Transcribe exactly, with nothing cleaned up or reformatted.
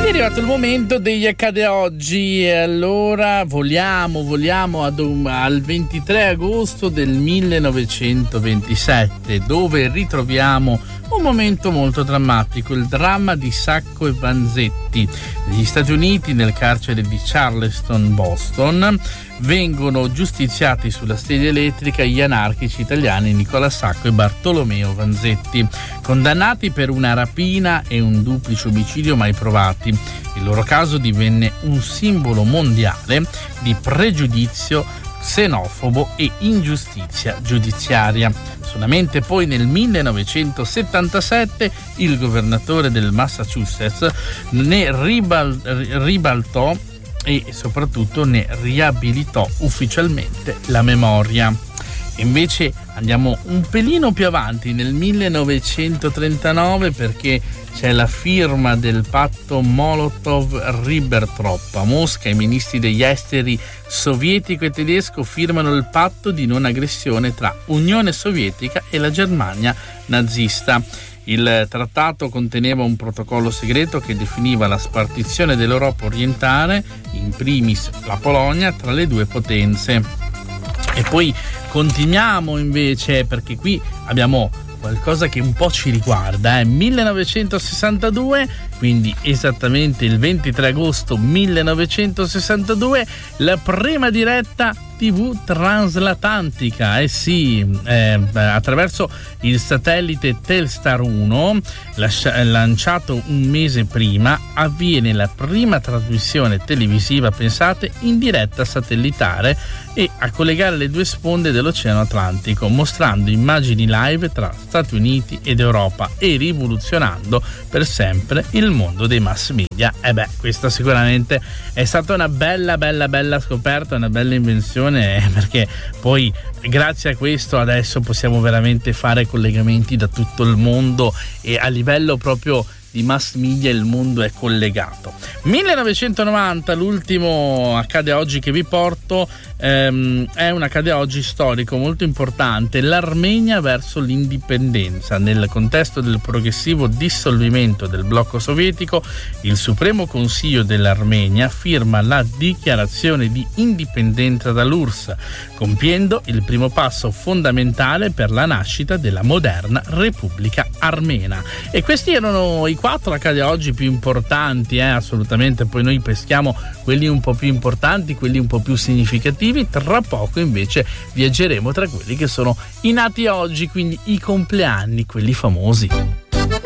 È arrivato il momento degli accade oggi e allora voliamo, voliamo ad un, al ventitré agosto del millenovecentoventisette, dove ritroviamo un momento molto drammatico, il dramma di Sacco e Vanzetti. Negli Stati Uniti, nel carcere di Charleston, Boston, vengono giustiziati sulla sedia elettrica gli anarchici italiani Nicola Sacco e Bartolomeo Vanzetti, condannati per una rapina e un duplice omicidio mai provati. Il loro caso divenne un simbolo mondiale di pregiudizio xenofobo e ingiustizia giudiziaria. Solamente poi nel millenovecentosettantasette il governatore del Massachusetts ne ribal- ribaltò e soprattutto ne riabilitò ufficialmente la memoria. Invece andiamo un pelino più avanti, nel millenovecentotrentanove, perché c'è la firma del patto Molotov-Ribbentrop. A Mosca i ministri degli esteri sovietico e tedesco firmano il patto di non aggressione tra Unione Sovietica e la Germania nazista. Il trattato conteneva un protocollo segreto che definiva la spartizione dell'Europa orientale, in primis la Polonia, tra le due potenze. E poi continuiamo invece, perché qui abbiamo qualcosa che un po' ci riguarda, eh? millenovecentosessantadue, quindi esattamente il ventitré agosto millenovecentosessantadue, la prima diretta tivù transatlantica, eh sì, eh, attraverso il satellite Telstar uno, lascia, lanciato un mese prima, avviene la prima trasmissione televisiva, pensate, in diretta satellitare e a collegare le due sponde dell'Oceano Atlantico, mostrando immagini live tra Stati Uniti ed Europa e rivoluzionando per sempre il mondo dei mass media. E eh beh, questa sicuramente è stata una bella, bella, bella scoperta, una bella invenzione, perché poi grazie a questo adesso possiamo veramente fare collegamenti da tutto il mondo e a livello proprio di mass media il mondo è collegato. millenovecentonovanta, l'ultimo accade oggi che vi porto, ehm, è un accade oggi storico molto importante, l'Armenia verso l'indipendenza. Nel contesto del progressivo dissolvimento del blocco sovietico, il Supremo Consiglio dell'Armenia firma la dichiarazione di indipendenza dall'U R S S, compiendo il primo passo fondamentale per la nascita della moderna Repubblica Armena. E questi erano i quattro accade oggi più importanti, eh, assolutamente. Poi noi peschiamo quelli un po' più importanti, quelli un po' più significativi. Tra poco invece viaggeremo tra quelli che sono i nati oggi, quindi i compleanni, quelli famosi.